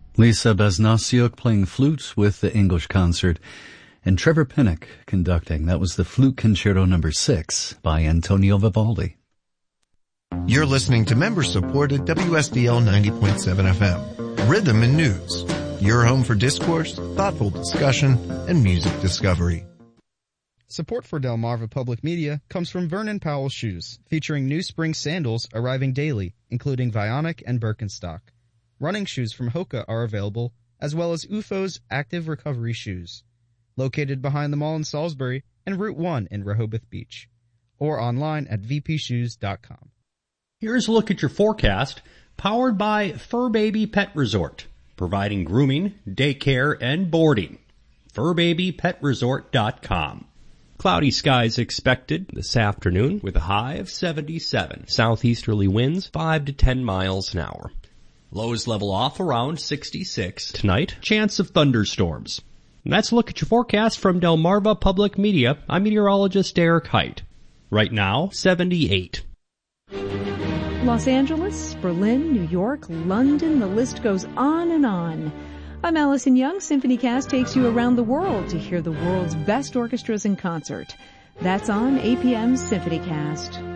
Lisa Basnasiuk playing flute with the English concert, and Trevor Pinnock conducting. That was the Flute Concerto No. 6 by Antonio Vivaldi. You're listening to member-supported WSDL 90.7 FM, Rhythm and News, your home for discourse, thoughtful discussion, and music discovery. Support for Delmarva Public Media comes from Vernon Powell Shoes, featuring new spring sandals arriving daily, including Vionic and Birkenstock. Running shoes from Hoka are available, as well as UFO's Active Recovery Shoes. Located behind the mall in Salisbury and Route 1 in Rehoboth Beach. Or online at vpshoes.com. Here's a look at your forecast, powered by Fur Baby Pet Resort, providing grooming, daycare, and boarding. FurBabyPetResort.com. Cloudy skies expected this afternoon with a high of 77. Southeasterly winds 5 to 10 miles an hour. Lows level off around 66. Tonight, chance of thunderstorms. And that's a look at your forecast from Delmarva Public Media. I'm meteorologist Eric Height. Right now, 78. Los Angeles, Berlin, New York, London, the list goes on and on. I'm Allison Young. SymphonyCast takes you around the world to hear the world's best orchestras in concert. That's on APM's SymphonyCast.